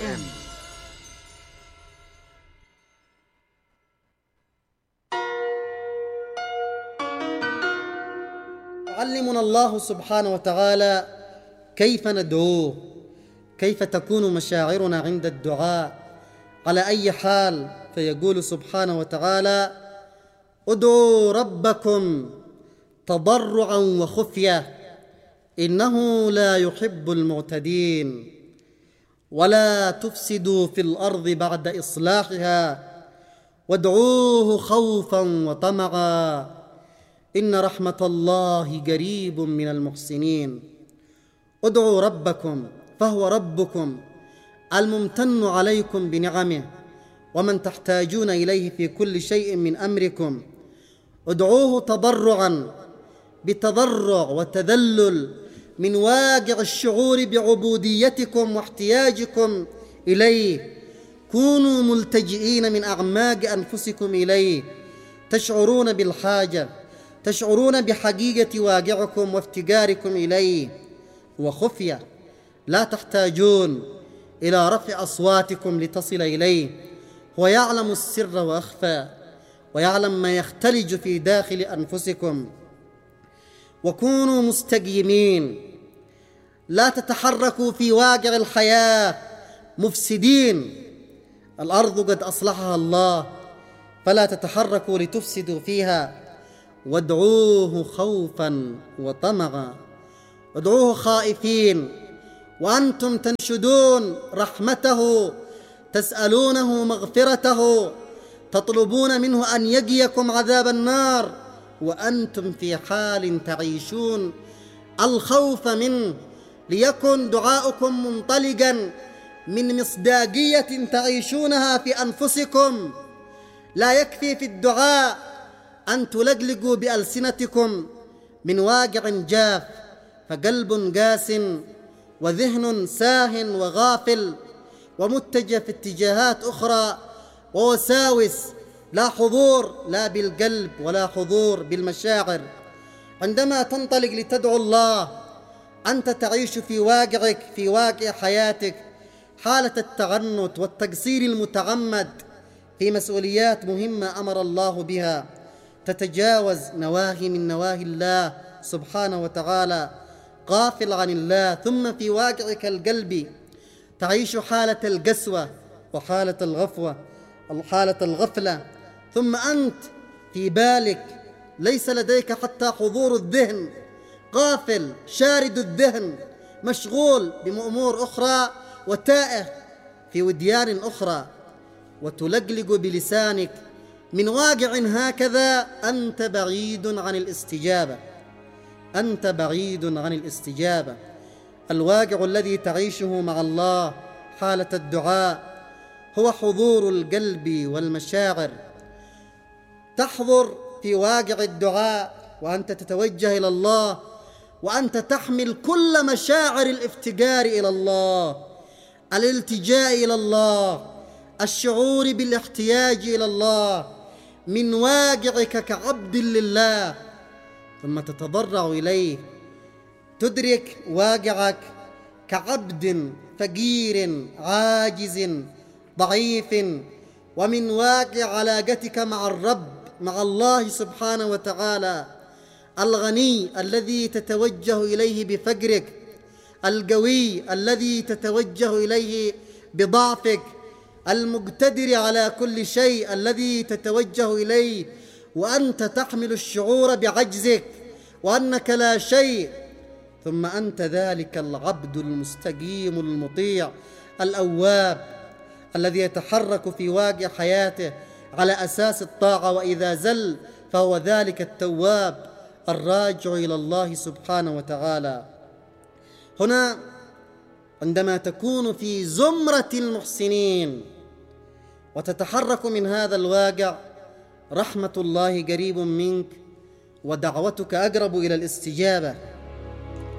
FM. يعلمنا الله سبحانه وتعالى كيف ندعوه، كيف تكون مشاعرنا عند الدعاء، على أي حال. فيقول سبحانه وتعالى: ادعوا ربكم تضرعا وخفية إنه لا يحب المعتدين ولا تفسدوا في الأرض بعد إصلاحها وادعوه خوفا وطمعا إن رحمة الله قريب من المحسنين. ادعوا ربكم فهو ربكم الممتن عليكم بنعمه ومن تحتاجون إليه في كل شيء من أمركم. ادعوه تضرعا، بتضرع وتذلل من واقع الشعور بعبوديتكم واحتياجكم إليه. كونوا ملتجئين من أعماق أنفسكم إليه، تشعرون بالحاجة، تشعرون بحقيقة واقعكم وافتقاركم إليه. وخفية، لا تحتاجون إلى رفع أصواتكم لتصل إليه. هو يعلم السر وأخفى، ويعلم ما يختلج في داخل أنفسكم. وكونوا مستقيمين، لا تتحركوا في واقع الحياة مفسدين. الأرض قد أصلحها الله، فلا تتحركوا لتفسدوا فيها. وادعوه خوفا وطمعا، ادعوه خائفين وأنتم تنشدون رحمته، تسألونه مغفرته، تطلبون منه أن يقيكم عذاب النار، وأنتم في حال تعيشون الخوف منه. ليكن دعاؤكم منطلقا من مصداقية تعيشونها في أنفسكم. لا يكفي في الدعاء أن تلقلقوا بألسنتكم من واقع جاف، فقلب قاس وذهن ساه وغافل ومتجه في اتجاهات أخرى ووساوس، لا حضور لا بالقلب ولا حضور بالمشاعر. عندما تنطلق لتدعو الله أنت تعيش في واقعك، في واقع حياتك، حالة التعنت والتقصير المتعمد في مسؤوليات مهمة أمر الله بها، تتجاوز نواهي من نواهي الله سبحانه وتعالى، غافل عن الله. ثم في واقعك القلبي تعيش حالة القسوة وحالة الغفلة. ثم أنت في بالك ليس لديك حتى حضور الذهن، غافل شارد الذهن، مشغول بأمور أخرى وتائه في وديان أخرى. وتلقلق بلسانك من واقع هكذا أنت بعيد عن الاستجابة، أنت بعيد عن الاستجابة. الواقع الذي تعيشه مع الله حالة الدعاء هو حضور القلب والمشاعر. تحضر في واقع الدعاء وأنت تتوجه إلى الله، وأنت تحمل كل مشاعر الافتقار إلى الله، الالتجاء إلى الله، الشعور بالاحتياج إلى الله من واقعك كعبد لله. ثم تتضرع إليه، تدرك واقعك كعبد فقير عاجز ضعيف، ومن واقع علاقتك مع الرب، مع الله سبحانه وتعالى الغني الذي تتوجه إليه بفقرك، القوي الذي تتوجه إليه بضعفك، المقتدر على كل شيء الذي تتوجه إليه وأنت تحمل الشعور بعجزك وأنك لا شيء. ثم أنت ذلك العبد المستقيم المطيع الأواب الذي يتحرك في واقع حياته على أساس الطاعة، وإذا زل فهو ذلك التواب الراجع إلى الله سبحانه وتعالى. هنا عندما تكون في زمرة المحسنين وتتحرك من هذا الواقع، رحمة الله قريب منك ودعوتك أقرب إلى الاستجابة.